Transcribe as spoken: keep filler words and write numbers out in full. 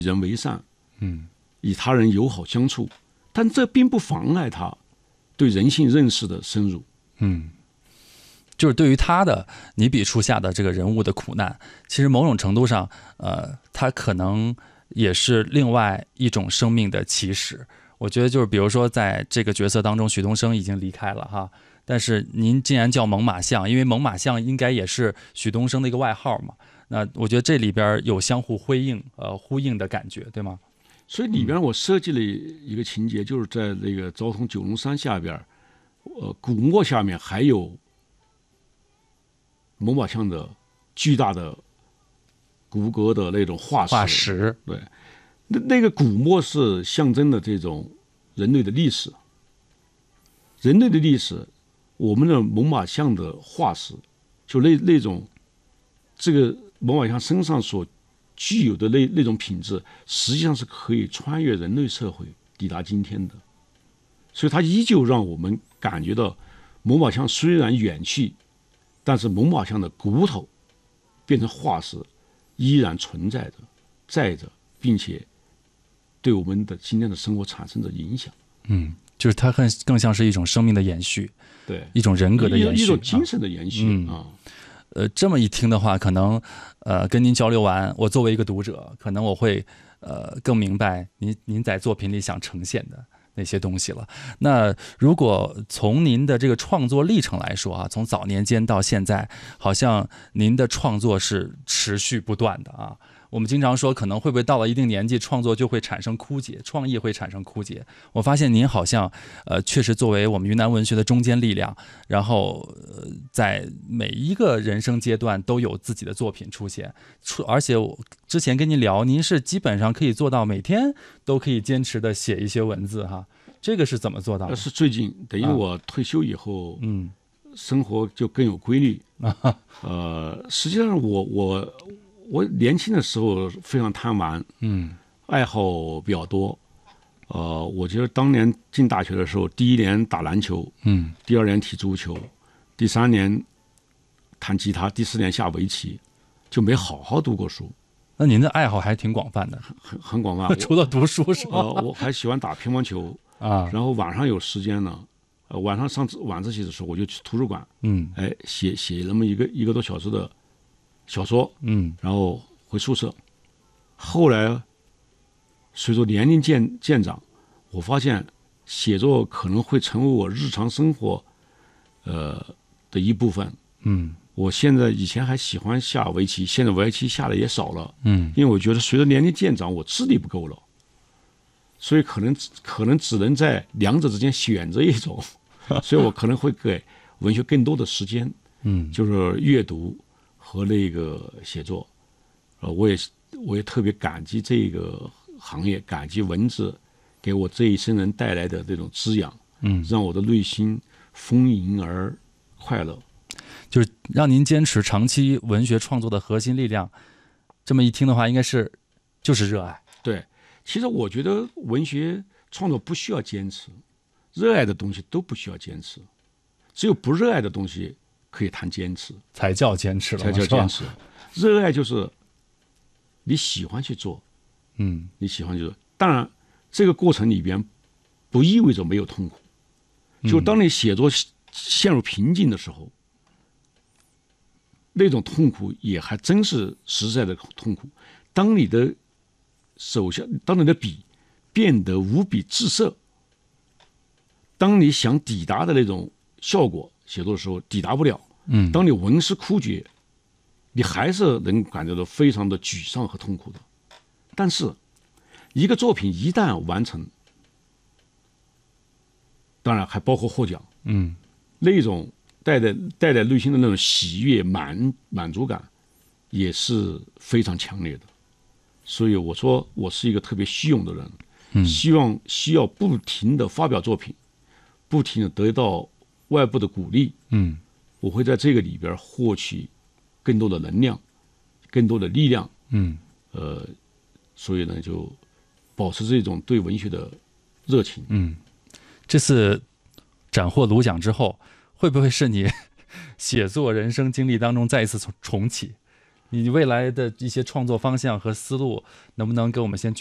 人为善， 嗯， 与他人友好相处，但这并不妨碍他对人性认识的深入。 嗯，就是对于他的你笔触下的这个人物的苦难，其实某种程度上，呃，他可能也是另外一种生命的起始。我觉得就是比如说在这个角色当中，许东升已经离开了哈，但是您既然叫猛犸象，因为猛犸象应该也是许东升的一个外号嘛，那我觉得这里边有相互辉映呃呼应的感觉，对吗？ 所以里边我设计了一个情节，就是在那个昭通九龙山下边，呃，古墓下面还有猛犸象的巨大的骨骼的那种化石。 化石， 对，那那个古墓是象征的这种人类的历史，人类的历史，我们的猛犸象的化石，就那那种这个猛犸象身上所具有的那那种品质，实际上是可以穿越人类社会抵达今天的。所以它依旧让我们感觉到，猛犸象虽然远去，但是猛犸象的骨头变成化石，依然存在着、在着，并且对我们的今天的生活产生着影响。 嗯，就是它更更像是一种生命的延续， 对， 一种人格的延续， 一种精神的延续啊。 嗯啊呃，这么一听的话，可能呃跟您交流完，我作为一个读者，可能我会呃更明白您您在作品里想呈现的那些东西了。那如果从您的这个创作历程来说啊，从早年间到现在，好像您的创作是持续不断的啊。我们经常说，可能会不会到了一定年纪，创作就会产生枯竭，创意会产生枯竭。我发现您好像，呃，确实作为我们云南文学的中坚力量，然后呃，在每一个人生阶段都有自己的作品出现。出，而且我之前跟您聊，您是基本上可以做到每天都可以坚持的写一些文字哈。这个是怎么做到的？ 是最近等于我退休以后， 嗯， 生活就更有规律。呃，实际上我我。我年轻的时候非常贪玩， 嗯， 爱好比较多。呃，我觉得当年进大学的时候，第一年打篮球， 嗯， 第二年踢足球，第三年弹吉他，第四年下围棋，就没好好读过书。 那您的爱好还挺广泛的， 很很广泛。 除了读书是吧？ 呃，我还喜欢打乒乓球啊。 然后晚上有时间呢，呃，晚上上晚自习的时候，我就去图书馆， 嗯， 哎，写写那么一个一个多小时的小说， 嗯， 然后回宿舍。后来随着年龄渐渐长，我发现写作可能会成为我日常生活呃的一部分。 嗯， 我现在以前还喜欢下围棋，现在围棋下的也少了。 嗯， 因为我觉得随着年龄渐长，我智力不够了，所以可能可能只能在两者之间选择一种，所以我可能会给文学更多的时间。 嗯， 就是阅读和那个写作，呃，我也我也特别感激这个行业，感激文字给我这一生人带来的这种滋养， 嗯， 让我的内心丰盈而快乐。 就是让您坚持长期文学创作的核心力量，这么一听的话，应该是就是热爱。 对，其实我觉得文学创作不需要坚持，热爱的东西都不需要坚持，只有不热爱的东西可以谈坚持， 才叫坚持了， 才叫坚持。热爱就是你喜欢去做， 嗯， 你喜欢去做。当然，这个过程里边不意味着没有痛苦。就当你写作陷入瓶颈的时候，嗯、那种痛苦也还真是实在的痛苦。当你的手下，当你的笔变得无比滞涩，当你想抵达的那种效果写作的时候抵达不了， 嗯， 当你文思枯竭，你还是能感觉到非常的沮丧和痛苦的。但是，一个作品一旦完成，当然还包括获奖， 嗯， 那种带来带来内心的那种喜悦、满满足感，也是非常强烈的。所以我说，我是一个特别虚荣的人，嗯，希望需要不停的发表作品，不停的得到外部的鼓励， 嗯， 我会在这个里边获取更多的能量，更多的力量， 嗯， 呃，所以呢，就保持这种对文学的热情。 嗯，这次斩获卢奖之后，会不会是你写作人生经历当中再一次重重启？ 你未来的一些创作方向和思路，能不能给我们先